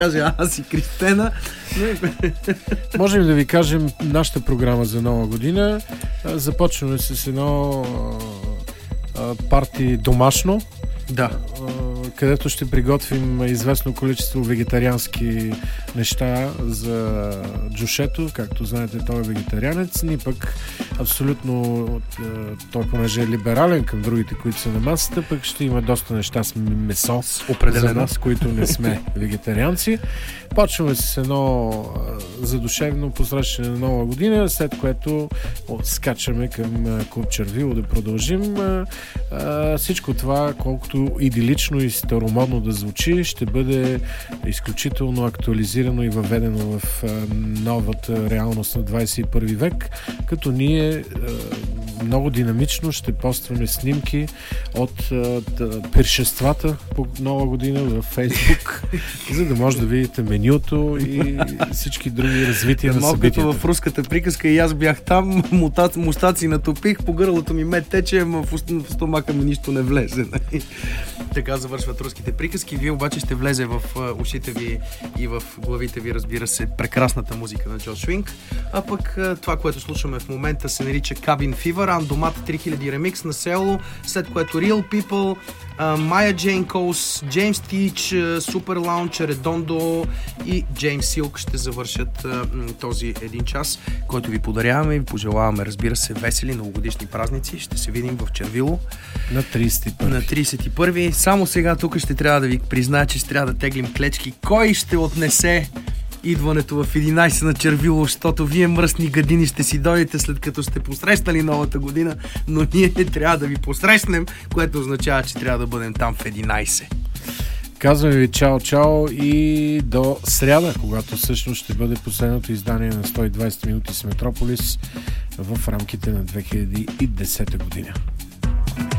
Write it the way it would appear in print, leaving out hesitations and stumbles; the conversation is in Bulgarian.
кажа аз и Кристена. Можем да ви кажем нашата програма за нова година. Започваме с едно парти домашно. Да. Където ще приготвим известно количество вегетариански неща за Джушето. Както знаете, той е вегетарианец. Ни пък абсолютно той, понеже е либерален към другите, които са на масата, пък ще има доста неща с месо за нас, които не сме вегетарианци. Почваме с едно задушевно посрещане на нова година, след което скачаме към Клуб Червило да продължим. Всичко това, колкото идилично и старомодно да звучи, ще бъде изключително актуализирано и въведено в новата реалност на 21 век, като ние много динамично ще постваме снимки от пиршествата по нова година в Фейсбук, за да може да видите менюто и всички други развития на събитията. Малкото в руската приказка и аз бях там, мустаци натопих, по гърлото ми мед тече, ама в стомака ми нищо не влезе. Така завършват руските приказки. Вие обаче ще влезе в ушите ви и в главите ви, разбира се, прекрасната музика на Джош Уинг. А пък това, което слушаме в момента, се нарича Cabin Fever, Андомат 3000 ремикс на село, след което Real People, Maya Jane Coase, James Teach, Super Launcher, Redondo и James Silk ще завършат този един час, който ви подаряваме и ви пожелаваме, разбира се, весели новогодишни празници. Ще се видим в Червило на 31. На 31. Само сега тук ще трябва да ви призная, че ще трябва да теглим клечки. Кой ще отнесе идването в 11 на Червило, защото вие мръсни гадини ще си дойдете след като сте посрещали новата година, но ние трябва да ви посрещнем, което означава, че трябва да бъдем там в 11. Казваме ви чао и до сряда, когато всъщност ще бъде последното издание на 120 минути с Метрополис в рамките на 2010 година.